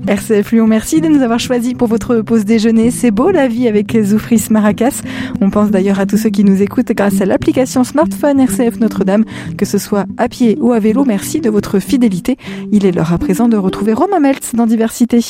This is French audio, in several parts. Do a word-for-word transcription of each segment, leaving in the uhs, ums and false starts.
R C F Lyon, merci de nous avoir choisis pour votre pause déjeuner. C'est beau la vie avec Zoufris Maracas. On pense d'ailleurs à tous ceux qui nous écoutent grâce à l'application smartphone R C F Notre-Dame, que ce soit à pied ou à vélo. Merci de votre fidélité. Il est l'heure à présent de retrouver Romain Meltz dans Diversité.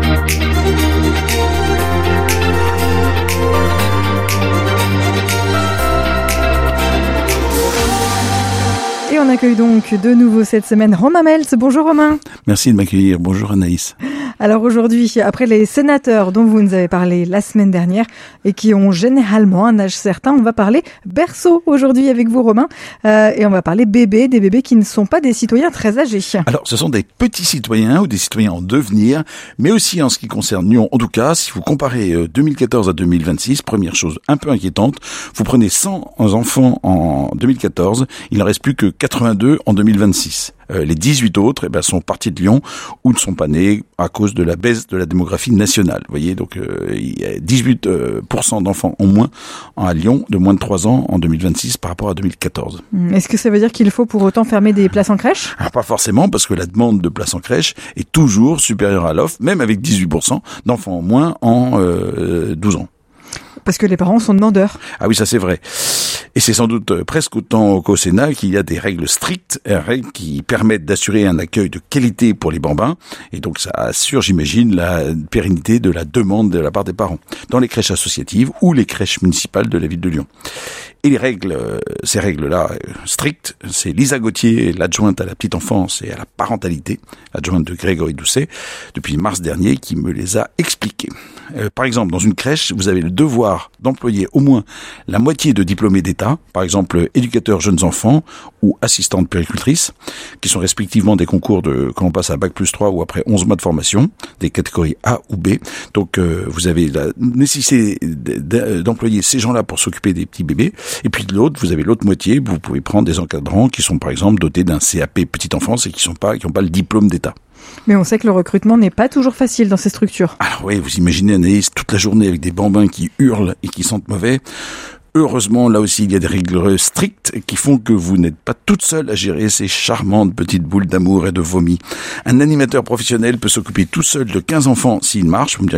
Et on accueille donc de nouveau cette semaine Romain Meltz. Bonjour Romain. Merci de m'accueillir. Bonjour Anaïs. Alors aujourd'hui, après les sénateurs dont vous nous avez parlé la semaine dernière et qui ont généralement un âge certain, on va parler berceau aujourd'hui avec vous Romain. Euh, et on va parler bébés, des bébés qui ne sont pas des citoyens très âgés. Alors ce sont des petits citoyens ou des citoyens en devenir, mais aussi en ce qui concerne Lyon. En tout cas, si vous comparez deux mille quatorze à deux mille vingt-six, première chose un peu inquiétante, vous prenez cent enfants en deux mille quatorze, il n'en reste plus que quatre-vingt-deux en deux mille vingt-six. Euh, les dix-huit autres eh ben, sont partis de Lyon ou ne sont pas nés à cause de la baisse de la démographie nationale. Vous voyez, donc euh, il y a dix-huit pour cent d'enfants en moins à Lyon de moins de trois ans en deux mille vingt-six par rapport à deux mille quatorze. Est-ce que ça veut dire qu'il faut pour autant fermer des places en crèche ? Alors, pas forcément, parce que la demande de places en crèche est toujours supérieure à l'offre, même avec dix-huit pour cent d'enfants en moins en euh, douze ans. Parce que les parents sont demandeurs. Ah oui, ça c'est vrai. Et c'est sans doute presque autant qu'au Sénat qu'il y a des règles strictes, règles qui permettent d'assurer un accueil de qualité pour les bambins. Et donc ça assure, j'imagine, la pérennité de la demande de la part des parents dans les crèches associatives ou les crèches municipales de la ville de Lyon. Et les règles, ces règles-là strictes, c'est Lisa Gauthier, l'adjointe à la petite enfance et à la parentalité, l'adjointe de Grégory Doucet, depuis mars dernier, qui me les a expliquées. Euh, par exemple, dans une crèche, vous avez le devoir d'employer au moins la moitié de diplômés d'État, par exemple éducateurs jeunes enfants ou assistantes puéricultrices, qui sont respectivement des concours de quand on passe à bac plus trois ou après onze mois de formation, des catégories A ou B. Donc euh, vous avez la nécessité d'employer ces gens-là pour s'occuper des petits bébés. Et puis de l'autre, vous avez l'autre moitié, vous pouvez prendre des encadrants qui sont par exemple dotés d'un C A P petite enfance et qui sont pas, qui n'ont pas le diplôme d'État. Mais on sait que le recrutement n'est pas toujours facile dans ces structures. Alors oui, vous imaginez Anaïs, toute la journée avec des bambins qui hurlent et qui sentent mauvais. Heureusement, là aussi, il y a des règles strictes qui font que vous n'êtes pas toute seule à gérer ces charmantes petites boules d'amour et de vomi. Un animateur professionnel peut s'occuper tout seul de quinze enfants s'il marche. Vous me direz